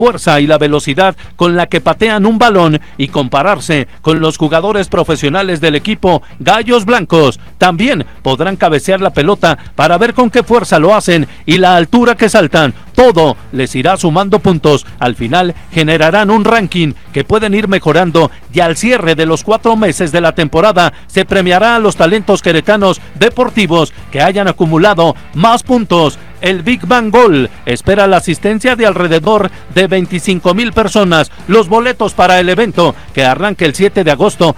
fuerza y la velocidad con la que patean un balón y compararse con los jugadores profesionales del equipo Gallos Blancos. También podrán cabecear la pelota para ver con qué fuerza lo hacen y la altura que saltan. Todo les irá sumando puntos. Al final generarán un ranking que pueden ir mejorando y al cierre de los 4 meses de la temporada se premiará a los talentos queretanos deportivos que hayan acumulado más puntos. El Big Bang Goal espera la asistencia de alrededor de 25,000 personas. Los boletos para el evento, que arranca el 7 de agosto,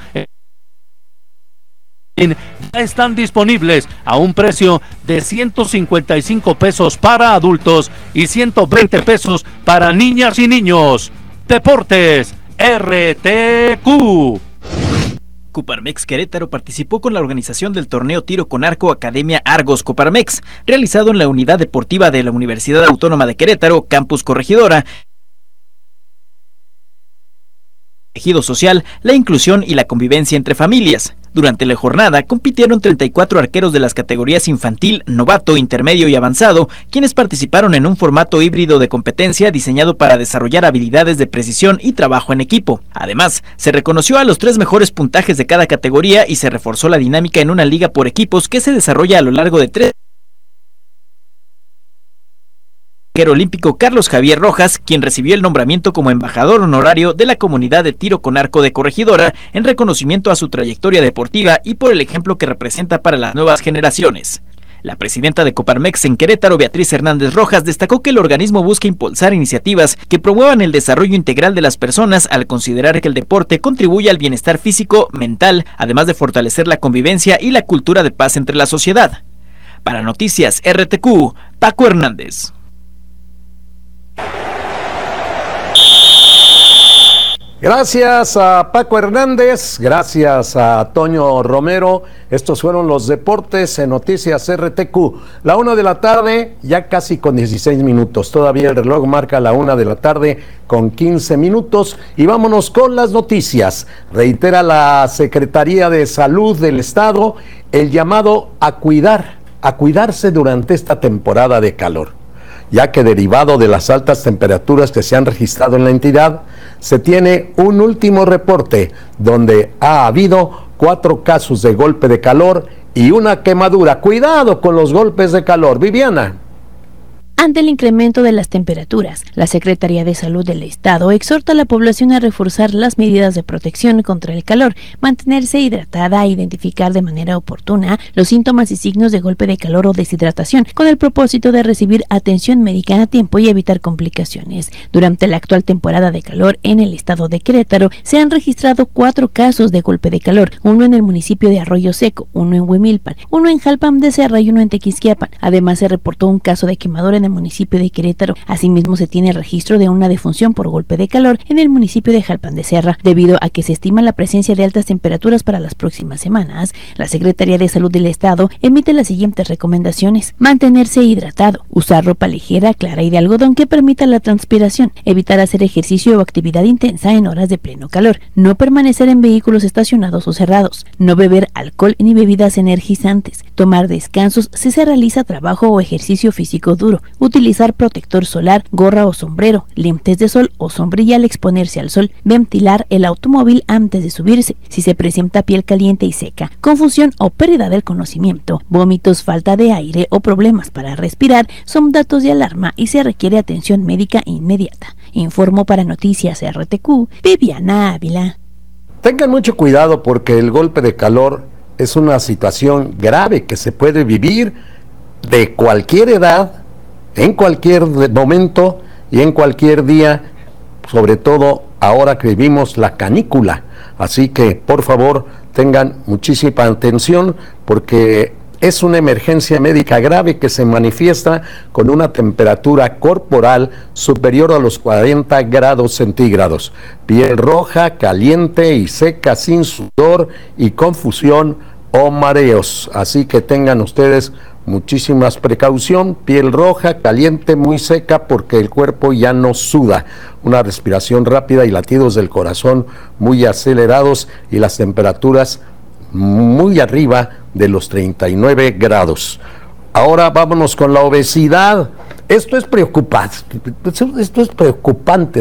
ya están disponibles a un precio de 155 pesos para adultos y 120 pesos para niñas y niños. Deportes RTQ. Coparmex Querétaro participó con la organización del torneo Tiro con Arco Academia Argos Coparmex, realizado en la unidad deportiva de la Universidad Autónoma de Querétaro, Campus Corregidora. Tejido social, la inclusión y la convivencia entre familias. Durante la jornada compitieron 34 arqueros de las categorías infantil, novato, intermedio y avanzado, quienes participaron en un formato híbrido de competencia diseñado para desarrollar habilidades de precisión y trabajo en equipo. Además, se reconoció a los 3 mejores puntajes de cada categoría y se reforzó la dinámica en una liga por equipos que se desarrolla a lo largo de 3 arquero olímpico Carlos Javier Rojas, quien recibió el nombramiento como embajador honorario de la comunidad de tiro con arco de Corregidora en reconocimiento a su trayectoria deportiva y por el ejemplo que representa para las nuevas generaciones. La presidenta de Coparmex en Querétaro, Beatriz Hernández Rojas, destacó que el organismo busca impulsar iniciativas que promuevan el desarrollo integral de las personas al considerar que el deporte contribuye al bienestar físico, mental, además de fortalecer la convivencia y la cultura de paz entre la sociedad. Para Noticias RTQ, Paco Hernández. Gracias a Paco Hernández, gracias a Toño Romero. Estos fueron los deportes en Noticias RTQ. La 1 de la tarde, ya casi con 16 minutos. Todavía el reloj marca la 1 de la tarde con 15 minutos. Y vámonos con las noticias. Reitera la Secretaría de Salud del Estado el llamado a cuidarse durante esta temporada de calor, ya que derivado de las altas temperaturas que se han registrado en la entidad, se tiene un último reporte donde ha habido 4 casos de golpe de calor y una quemadura. Cuidado con los golpes de calor, Viviana. Ante el incremento de las temperaturas, la Secretaría de Salud del Estado exhorta a la población a reforzar las medidas de protección contra el calor, mantenerse hidratada e identificar de manera oportuna los síntomas y signos de golpe de calor o deshidratación, con el propósito de recibir atención médica a tiempo y evitar complicaciones. Durante la actual temporada de calor en el estado de Querétaro, se han registrado 4 casos de golpe de calor, uno en el municipio de Arroyo Seco, uno en Huimilpan, uno en Jalpan de Serra y uno en Tequisquiapan. Además, se reportó un caso de quemadura en el municipio de Querétaro. Asimismo, se tiene registro de una defunción por golpe de calor en el municipio de Jalpan de Serra. Debido a que se estima la presencia de altas temperaturas para las próximas semanas, la Secretaría de Salud del Estado emite las siguientes recomendaciones: mantenerse hidratado, usar ropa ligera, clara y de algodón que permita la transpiración, evitar hacer ejercicio o actividad intensa en horas de pleno calor, no permanecer en vehículos estacionados o cerrados, no beber alcohol ni bebidas energizantes, tomar descansos si se realiza trabajo o ejercicio físico duro, utilizar protector solar, gorra o sombrero, lentes de sol o sombrilla al exponerse al sol, ventilar el automóvil antes de subirse, si se presenta piel caliente y seca, confusión o pérdida del conocimiento, vómitos, falta de aire o problemas para respirar son datos de alarma y se requiere atención médica inmediata. Informó para Noticias RTQ, Viviana Ávila. Tengan mucho cuidado porque el golpe de calor es una situación grave que se puede vivir de cualquier edad, en cualquier momento y en cualquier día, sobre todo ahora que vivimos la canícula. Así que, por favor, tengan muchísima atención porque es una emergencia médica grave que se manifiesta con una temperatura corporal superior a los 40 grados centígrados, piel roja, caliente y seca, sin sudor y confusión o mareos. Así que tengan ustedes muchísimas precaución, piel roja, caliente, muy seca porque el cuerpo ya no suda, una respiración rápida y latidos del corazón muy acelerados y las temperaturas muy arriba de los 39 grados. Ahora vámonos con la obesidad. Esto es preocupante. Esto es preocupante.